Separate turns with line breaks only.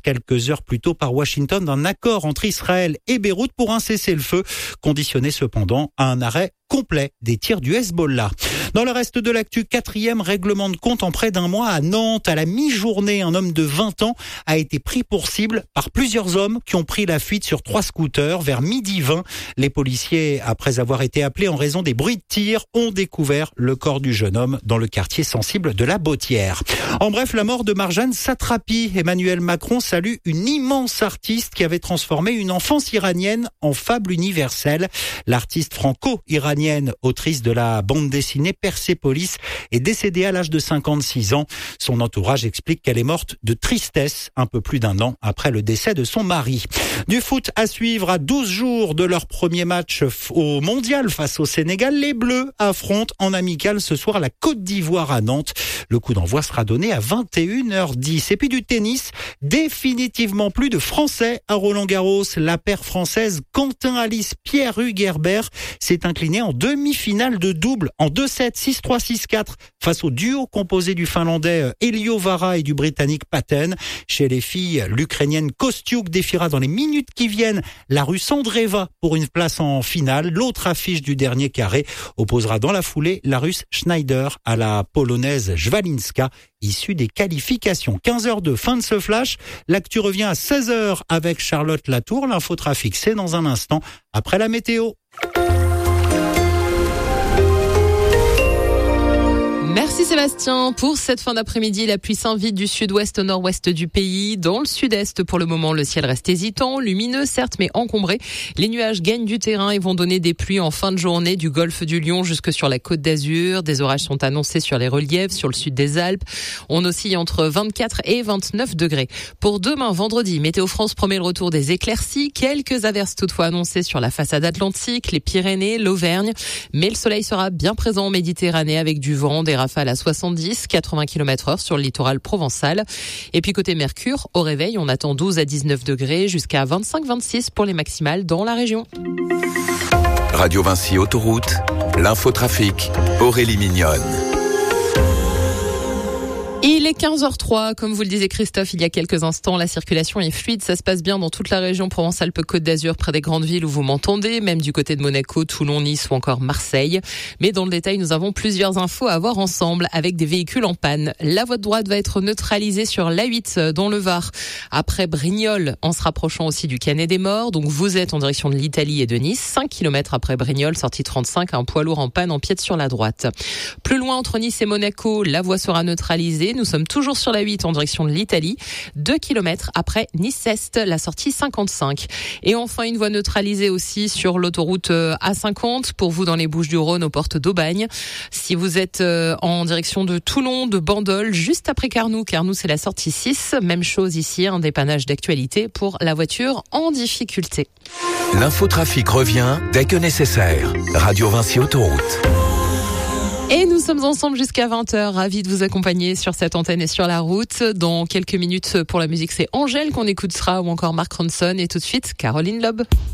quelques heures plus tôt par Washington d'un accord entre Israël et Beyrouth pour un cessez-le-feu, conditionné cependant à un arrêt complet des tirs du Hezbollah. Dans le reste de l'actu, 4e règlement de compte en près d'un mois à Nantes. À la mi-journée, un homme de 20 ans a été pris pour cible par plusieurs hommes qui ont pris la fuite sur 3 scooters. Vers 12h20, les policiers, après avoir été appelés en raison des bruits de tir, ont découvert le corps du jeune homme dans le quartier sensible de la Bottière. En bref, la mort de Marjane Satrapi. Emmanuel Macron salue une immense artiste qui avait transformé une enfance iranienne en fable universelle. L'artiste franco-iranienne, autrice de la bande dessinée Persépolis, est décédée à l'âge de 56 ans. Son entourage explique qu'elle est morte de tristesse un peu plus d'un an après le décès de son mari. Du foot à suivre à 12 jours de leur premier match au Mondial face au Sénégal. Les Bleus affrontent en amical ce soir la Côte d'Ivoire à Nantes. Le coup d'envoi sera donné à 21h10. Et puis du tennis, définitivement plus de Français à Roland-Garros. La paire française Quentin Alice Pierre-Hugues Herbert s'est inclinée en demi-finale de double en 2-7, 6-3, 6-4 face au duo composé du Finlandais Elio Vara et du Britannique Patten. Chez les filles, l'Ukrainienne Kostiuk défiera dans les minutes qui viennent la Russe Andreeva pour une place en finale. L'autre affiche du dernier carré opposera dans la foulée la Russe Schneider à la Polonaise Jwalinska, issue des qualifications. 15h02, fin de ce flash. L'actu revient à 16h avec Charlotte Latour. L'infotrafic, c'est dans un instant après la météo.
Merci Sébastien. Pour cette fin d'après-midi, la pluie s'invite du sud-ouest au nord-ouest du pays. Dans le sud-est, pour le moment, le ciel reste hésitant, lumineux certes, mais encombré. Les nuages gagnent du terrain et vont donner des pluies en fin de journée du golfe du Lion jusque sur la Côte d'Azur. Des orages sont annoncés sur les reliefs, sur le sud des Alpes. On oscille entre 24 et 29 degrés. Pour demain, vendredi, Météo France promet le retour des éclaircies. Quelques averses toutefois annoncées sur la façade atlantique, les Pyrénées, l'Auvergne. Mais le soleil sera bien présent en Méditerranée avec du vent, des rafales à 70-80 km/h sur le littoral provençal. Et puis côté Mercure, au réveil, on attend 12 à 19 degrés jusqu'à 25-26 pour les maximales dans la région.
Radio Vinci Autoroute, l'infotrafic, Aurélie Mignonne.
Il est 15h03, comme vous le disait Christophe il y a quelques instants, la circulation est fluide, ça se passe bien dans toute la région Provence-Alpes-Côte d'Azur, près des grandes villes où vous m'entendez, même du côté de Monaco, Toulon, Nice ou encore Marseille. Mais dans le détail, nous avons plusieurs infos à voir ensemble avec des véhicules en panne. La voie de droite va être neutralisée sur l'A8 dans le Var, après Brignoles, en se rapprochant aussi du Canet des Morts. Donc vous êtes en direction de l'Italie et de Nice, 5 km après Brignoles, sortie 35, un poids lourd en panne empiète sur la droite. Plus loin, entre Nice et Monaco, la voie sera neutralisée. Nous sommes toujours sur la 8 en direction de l'Italie, 2 km après Nice-Est, la sortie 55. Et enfin, une voie neutralisée aussi sur l'autoroute A50 pour vous dans les Bouches-du-Rhône aux portes d'Aubagne. Si vous êtes en direction de Toulon, de Bandol, juste après Carnoux, c'est la sortie 6. Même chose ici, un dépannage d'actualité pour la voiture en difficulté.
L'infotrafic revient dès que nécessaire. Radio Vinci Autoroute.
Et nous sommes ensemble jusqu'à 20h, ravis de vous accompagner sur cette antenne et sur la route. Dans quelques minutes pour la musique, c'est Angèle qu'on écoutera ou encore Mark Ronson et tout de suite Caroline Loeb.